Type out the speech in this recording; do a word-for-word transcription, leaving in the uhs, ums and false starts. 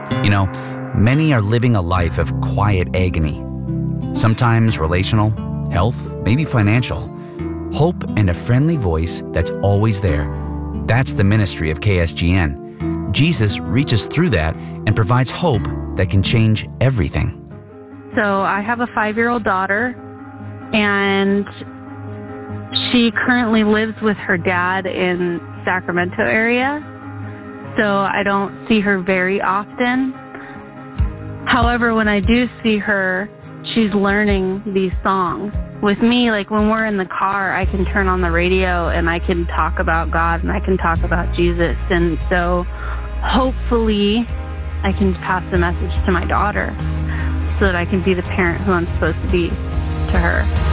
You know, many are living a life of quiet agony. Sometimes relational, health, maybe financial. Hope and a friendly voice that's always there. That's the ministry of K S G N. Jesus reaches through that and provides hope that can change everything. So I have a five-year-old daughter, and she currently lives with her dad in Sacramento area, so I don't see her very often. However, when I do see her, she's learning these songs. With me, like when we're in the car, I can turn on the radio and I can talk about God and I can talk about Jesus. And so hopefully I can pass the message to my daughter so that I can be the parent who I'm supposed to be to her.